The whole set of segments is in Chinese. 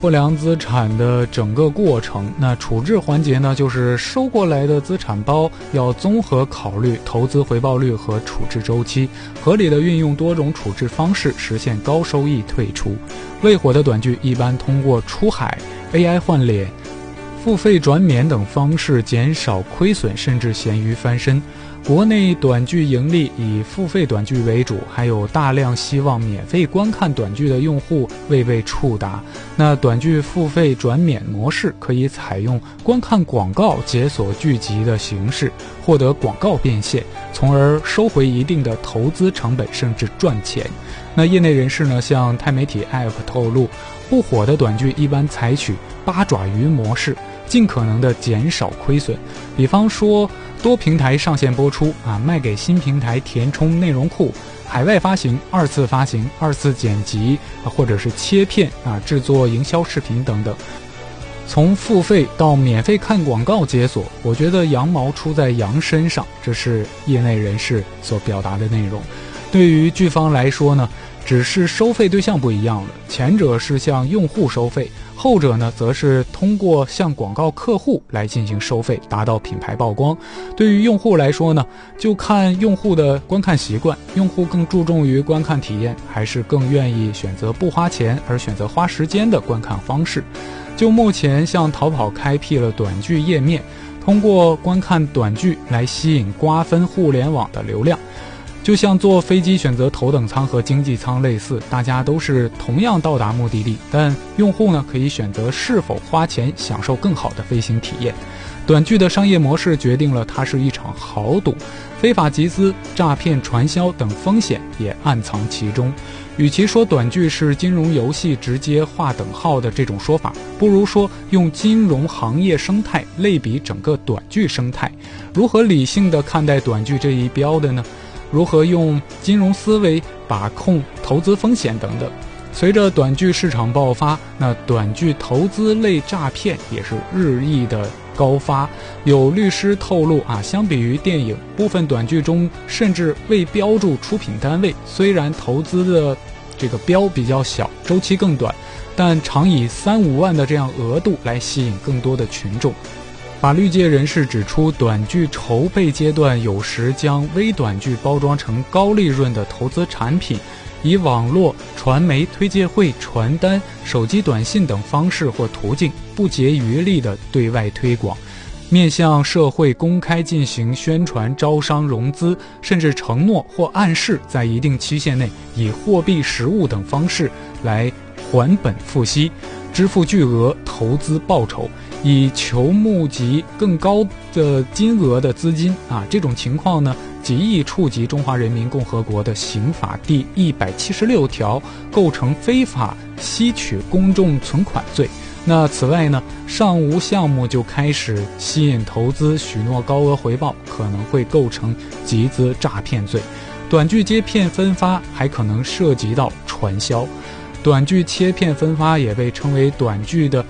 不良资产的整个过程，那处置环节呢，就是收过来的资产包要综合考虑投资回报率和处置周期，合理的运用多种处置方式，实现高收益退出。未火的短剧一般通过出海、AI 换脸、付费转免等方式减少亏损，甚至咸鱼翻身。国内短剧盈利以付费短剧为主，还有大量希望免费观看短剧的用户未被触达。那短剧付费转免模式可以采用观看广告解锁剧集的形式，获得广告变现，从而收回一定的投资成本，甚至赚钱。那业内人士呢，向钛媒体 App 透露，不火的短剧一般采取八爪鱼模式，尽可能的减少亏损。比方说多平台上线播出卖给新平台填充内容库，海外发行、二次发行、二次剪辑或者是切片制作营销视频等等。从付费到免费看广告解锁，我觉得羊毛出在羊身上，这是业内人士所表达的内容。对于剧方来说呢，只是收费对象不一样了，前者是向用户收费，后者呢则是通过向广告客户来进行收费，达到品牌曝光。对于用户来说呢，就看用户的观看习惯，用户更注重于观看体验，还是更愿意选择不花钱而选择花时间的观看方式。就目前向淘宝开辟了短剧页面，通过观看短剧来吸引瓜分互联网的流量。就像坐飞机选择头等舱和经济舱类似，大家都是同样到达目的地，但用户呢可以选择是否花钱享受更好的飞行体验。短剧的商业模式决定了它是一场豪赌，非法集资、诈骗、传销等风险也暗藏其中。与其说短剧是金融游戏直接划等号的这种说法，不如说用金融行业生态类比整个短剧生态。如何理性地看待短剧这一标的呢？如何用金融思维把控投资风险等等。随着短剧市场爆发，那短剧投资类诈骗也是日益的高发。有律师透露相比于电影，部分短剧中甚至未标注出品单位，虽然投资的这个标比较小，周期更短，但常以3-5万的这样额度来吸引更多的群众。法律界人士指出，短剧筹备阶段有时将微短剧包装成高利润的投资产品，以网络、传媒、推介会、传单、手机短信等方式或途径不竭余力地对外推广，面向社会公开进行宣传、招商融资，甚至承诺或暗示在一定期限内以货币、实物等方式来还本付息，支付巨额投资报酬，以求募集更高的金额的资金这种情况呢，极易触及中华人民共和国的刑法第176条，构成非法吸取公众存款罪。那此外呢，尚无项目就开始吸引投资，许诺高额回报，可能会构成集资诈骗罪。短剧接片分发还可能涉及到传销。短剧切片分发也被称为短剧的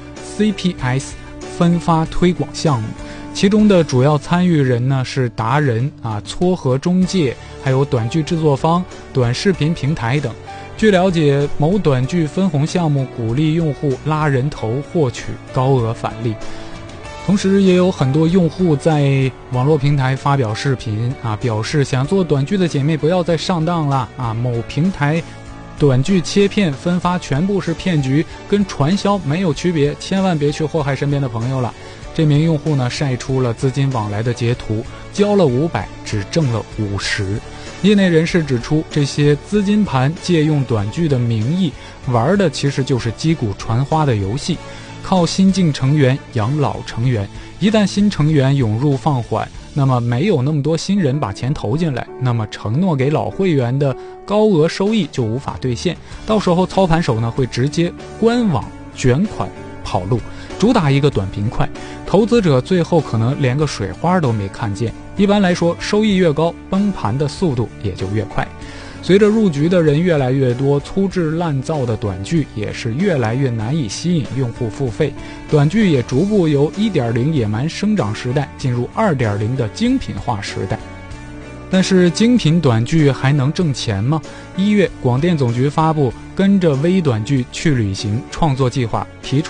CPS 分发推广项目，其中的主要参与人呢是达人撮合中介，还有短剧制作方、短视频平台等。据了解，某短剧分红项目鼓励用户拉人头获取高额返利，同时也有很多用户在网络平台发表视频表示想做短剧的姐妹不要再上当了某平台短剧切片分发全部是骗局，跟传销没有区别，千万别去祸害身边的朋友了。这名用户呢晒出了资金往来的截图，交了500，只挣了50。业内人士指出，这些资金盘借用短剧的名义玩的其实就是击鼓传花的游戏，靠新进成员养老成员，一旦新成员涌入放缓，那么没有那么多新人把钱投进来，那么承诺给老会员的高额收益就无法兑现，到时候操盘手呢会直接官网卷款跑路，主打一个短平快，投资者最后可能连个水花都没看见。一般来说，收益越高，崩盘的速度也就越快。随着入局的人越来越多，粗制滥造的短剧也是越来越难以吸引用户付费，短剧也逐步由 1.0 野蛮生长时代进入 2.0 的精品化时代。 但是精品短剧还能挣钱吗？1月，广电总局发布跟着微短剧去旅行创作计划，提出